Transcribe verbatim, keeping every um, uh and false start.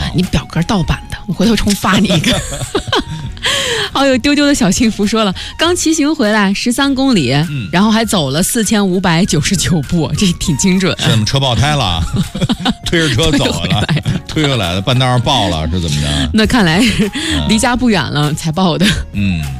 你表格盗版的，我回头重发你一个。好友丢丢的小幸福说了，刚骑行回来十三公里、嗯，然后还走了四千五百九十九步，这挺精准。 是怎么车爆胎了？推着车走了，推回来的，半道上爆了，是怎么着？ 那看来离家不远了才爆的。 嗯。